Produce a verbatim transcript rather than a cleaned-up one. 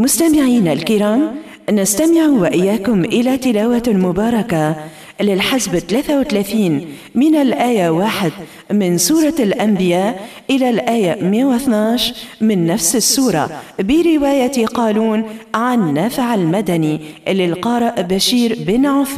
مستمعينا الكرام، نستمع وإياكم إلى تلاوة مباركة للحزب ثلاثة وثلاثين من الآية واحد من سورة الأنبياء إلى الآية مئة واثني عشر من نفس السورة، برواية قالون عن نافع المدني للقارئ بشير بن عثمان.